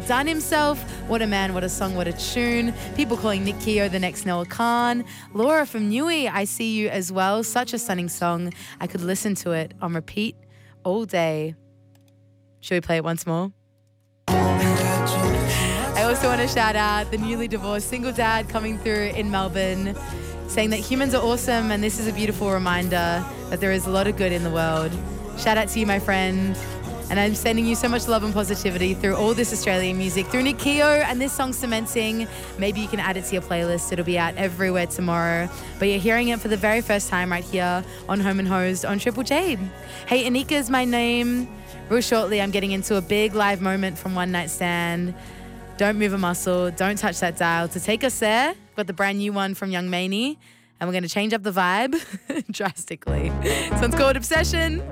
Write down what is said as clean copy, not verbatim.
outdone himself. What a man, what a song, what a tune. People calling Nick Keogh the next Noah Khan. Laura from Newey, I See You as well. Such a stunning song. I could listen to it on repeat all day. Should we play it once more? I also want to shout out the newly divorced single dad coming through in Melbourne, saying that humans are awesome and this is a beautiful reminder that there is a lot of good in the world. Shout out to you, my friend. And I'm sending you so much love and positivity through all this Australian music, through Nick Keogh and this song Cementing. Maybe you can add it to your playlist. It'll be out everywhere tomorrow. But you're hearing it for the very first time right here on Home and Hosed on Triple J. Hey, Anika's my name. Real shortly, I'm getting into a big live moment from One Night Stand. Don't move a muscle. Don't touch that dial. To take us there, got the brand new one from Young Maney. And we're going to change up the vibe drastically. This one's called Obsession.